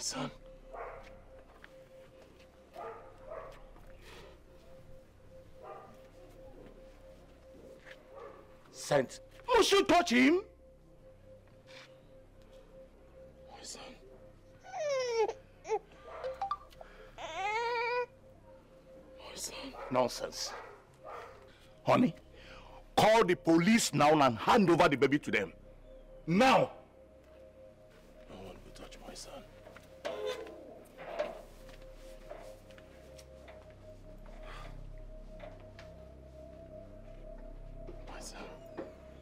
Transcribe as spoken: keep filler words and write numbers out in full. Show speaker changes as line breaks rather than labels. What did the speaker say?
son.
Saint, must you touch him?
My son. My son.
Nonsense. Honey, call the police now and hand over the baby to them. Now!